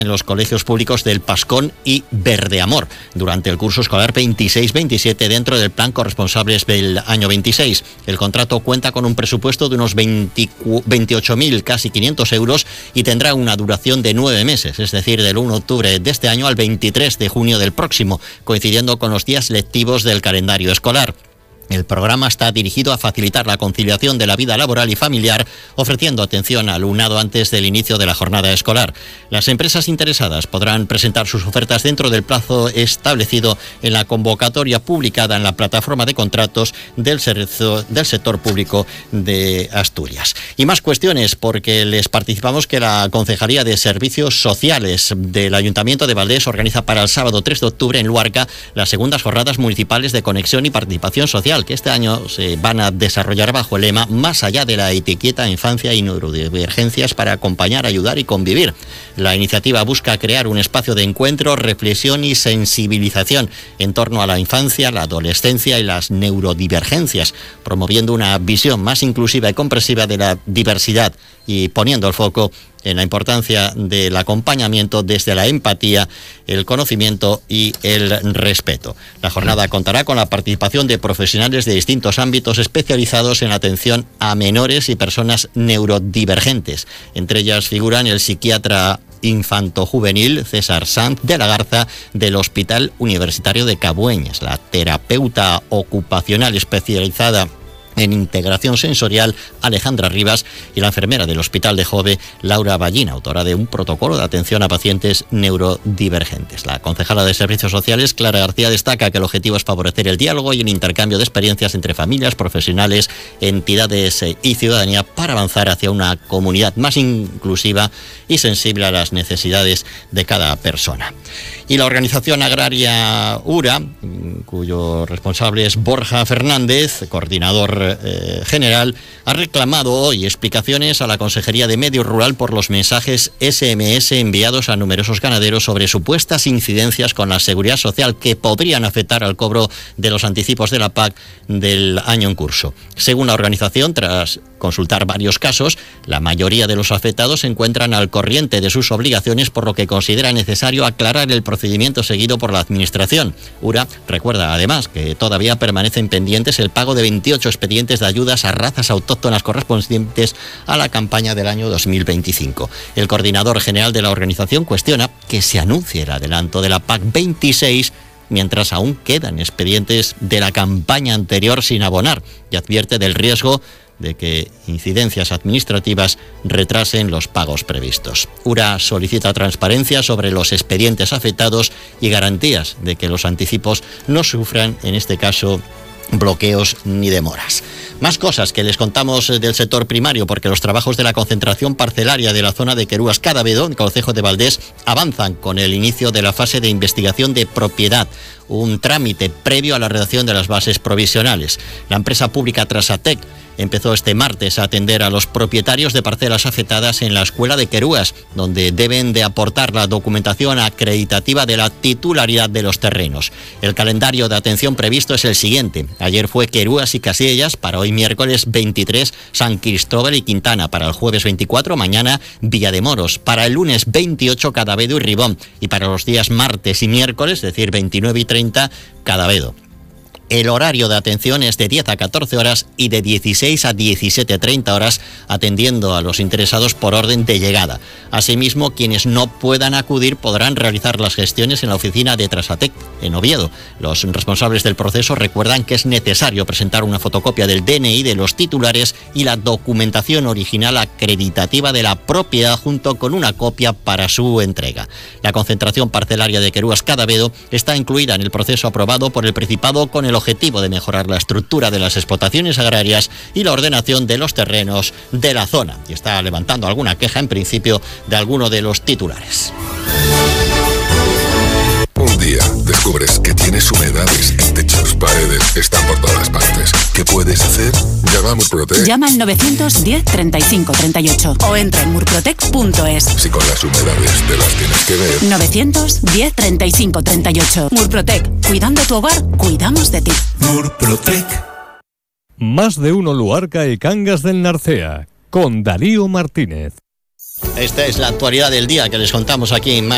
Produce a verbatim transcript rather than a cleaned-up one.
en los colegios públicos del Pascón y Verdeamor durante el curso escolar veintiséis veintisiete dentro del plan corresponsables del año veintiséis. El contrato cuenta con un presupuesto de unos veintiocho mil, casi quinientos euros y tendrá una duración de nueve meses, es decir, del uno de octubre de este año al veintitrés de junio del próximo, coincidiendo con los días lectivos del calendario escolar. El programa está dirigido a facilitar la conciliación de la vida laboral y familiar, ofreciendo atención al alumnado antes del inicio de la jornada escolar. Las empresas interesadas podrán presentar sus ofertas dentro del plazo establecido en la convocatoria publicada en la plataforma de contratos del, del sector público de Asturias. Y más cuestiones, porque les participamos que la Concejalía de Servicios Sociales del Ayuntamiento de Valdés organiza para el sábado tres de octubre en Luarca las segundas jornadas municipales de conexión y participación social, que este año se van a desarrollar bajo el lema Más allá de la etiqueta infancia y neurodivergencias para acompañar, ayudar y convivir. La iniciativa busca crear un espacio de encuentro, reflexión y sensibilización en torno a la infancia, la adolescencia y las neurodivergencias, promoviendo una visión más inclusiva y comprensiva de la diversidad y poniendo el foco en la importancia del acompañamiento desde la empatía, el conocimiento y el respeto. La jornada contará con la participación de profesionales de distintos ámbitos especializados en la atención a menores y personas neurodivergentes. Entre ellas figuran el psiquiatra infanto-juvenil César Sanz de la Garza del Hospital Universitario de Cabueñas, la terapeuta ocupacional especializada en integración sensorial Alejandra Rivas y la enfermera del Hospital de Jove Laura Ballina, autora de un protocolo de atención a pacientes neurodivergentes. La concejala de Servicios Sociales, Clara García, destaca que el objetivo es favorecer el diálogo y el intercambio de experiencias entre familias, profesionales, entidades y ciudadanía para avanzar hacia una comunidad más inclusiva y sensible a las necesidades de cada persona. Y la organización agraria URA, cuyo responsable es Borja Fernández, coordinador eh, general, ha reclamado hoy explicaciones a la Consejería de Medio Rural por los mensajes ese eme ese enviados a numerosos ganaderos sobre supuestas incidencias con la seguridad social que podrían afectar al cobro de los anticipos de la P A C del año en curso. Según la organización, tras consultar varios casos, la mayoría de los afectados se encuentran al corriente de sus obligaciones, por lo que considera necesario aclarar el procedimiento seguido por la Administración. URA recuerda además que todavía permanecen pendientes el pago de veintiocho expedientes de ayudas a razas autóctonas correspondientes a la campaña del año dos mil veinticinco. El coordinador general de la organización cuestiona que se anuncie el adelanto de la P A C veintiséis mientras aún quedan expedientes de la campaña anterior sin abonar, y advierte del riesgo de que incidencias administrativas retrasen los pagos previstos. URA solicita transparencia sobre los expedientes afectados y garantías de que los anticipos no sufran, en este caso, bloqueos ni demoras. Más cosas que les contamos del sector primario, porque los trabajos de la concentración parcelaria de la zona de Querúas Cadavedo, en el concejo de Valdés, avanzan con el inicio de la fase de investigación de propiedad, un trámite previo a la redacción de las bases provisionales. La empresa pública Trasatec empezó este martes a atender a los propietarios de parcelas afectadas en la escuela de Querúas, donde deben de aportar la documentación acreditativa de la titularidad de los terrenos. El calendario de atención previsto es el siguiente. Ayer fue Querúas y Casillas, para hoy miércoles veintitrés San Cristóbal y Quintana, para el jueves veinticuatro mañana Villademoros, para el lunes veintiocho Cadavedo y Ribón, y para los días martes y miércoles, es decir, veintinueve y treinta, Cadavedo. El horario de atención es de diez a catorce horas y de dieciséis a diecisiete treinta horas, atendiendo a los interesados por orden de llegada. Asimismo, quienes no puedan acudir podrán realizar las gestiones en la oficina de Trasatec, en Oviedo. Los responsables del proceso recuerdan que es necesario presentar una fotocopia del D N I de los titulares y la documentación original acreditativa de la propiedad, junto con una copia para su entrega. La concentración parcelaria de Querúas Cadavedo está incluida en el proceso aprobado por el Principado con el objetivo de mejorar la estructura de las explotaciones agrarias y la ordenación de los terrenos de la zona, y está levantando alguna queja en principio de alguno de los titulares. Un día descubres que tienes humedades en techos, paredes, están por todas partes. ¿Qué puedes hacer? Llama a Murprotec. Llama al novecientos diez treinta y cinco treinta y ocho o entra en murprotec punto es. Si con las humedades te las tienes que ver. novecientos diez treinta y cinco treinta y ocho. Murprotec. Cuidando tu hogar, cuidamos de ti. Murprotec. Más de uno Luarca y Cangas del Narcea, con Darío Martínez. Esta es la actualidad del día que les contamos aquí en Más